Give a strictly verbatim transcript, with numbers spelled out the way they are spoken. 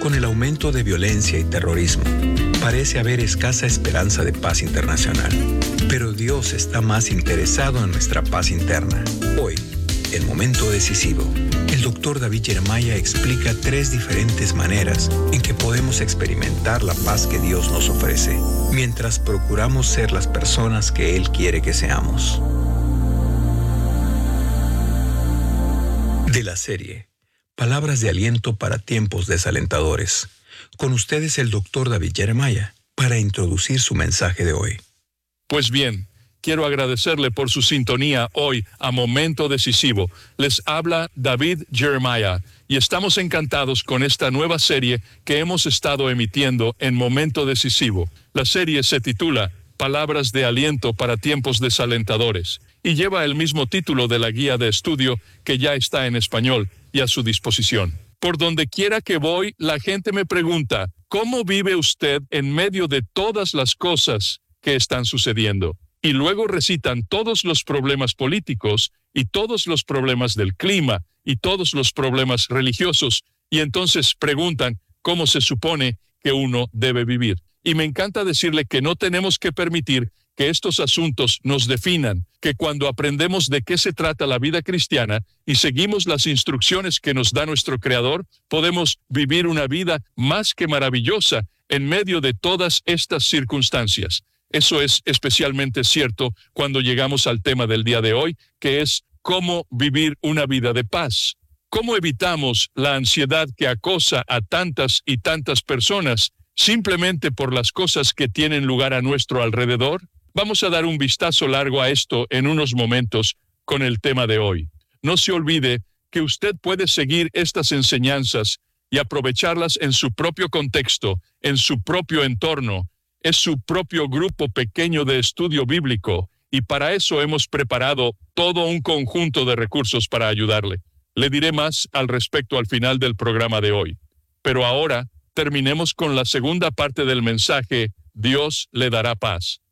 Con el aumento de violencia y terrorismo, parece haber escasa esperanza de paz internacional. Pero Dios está más interesado en nuestra paz interna. Hoy, en Momento Decisivo, el doctor David Jeremiah explica tres diferentes maneras en que podemos experimentar la paz que Dios nos ofrece, mientras procuramos ser las personas que Él quiere que seamos. De la serie Palabras de aliento para tiempos desalentadores, con ustedes el doctor David Jeremiah, para introducir su mensaje de hoy. Pues bien, quiero agradecerle por su sintonía hoy a Momento Decisivo. Les habla David Jeremiah y estamos encantados con esta nueva serie que hemos estado emitiendo en Momento Decisivo. La serie se titula Palabras de aliento para tiempos desalentadores y lleva el mismo título de la guía de estudio que ya está en español y a su disposición. Por donde quiera que voy, la gente me pregunta, ¿cómo vive usted en medio de todas las cosas que están sucediendo? Y luego recitan todos los problemas políticos y todos los problemas del clima y todos los problemas religiosos, y entonces preguntan cómo se supone que uno debe vivir. Y me encanta decirle que no tenemos que permitir que estos asuntos nos definan, que cuando aprendemos de qué se trata la vida cristiana y seguimos las instrucciones que nos da nuestro Creador, podemos vivir una vida más que maravillosa en medio de todas estas circunstancias. Eso es especialmente cierto cuando llegamos al tema del día de hoy, que es cómo vivir una vida de paz. ¿Cómo evitamos la ansiedad que acosa a tantas y tantas personas simplemente por las cosas que tienen lugar a nuestro alrededor? Vamos a dar un vistazo largo a esto en unos momentos con el tema de hoy. No se olvide que usted puede seguir estas enseñanzas y aprovecharlas en su propio contexto, en su propio entorno. Es su propio grupo pequeño de estudio bíblico y para eso hemos preparado todo un conjunto de recursos para ayudarle. Le diré más al respecto al final del programa de hoy. Pero ahora terminemos con la segunda parte del mensaje, Dios le dará paz.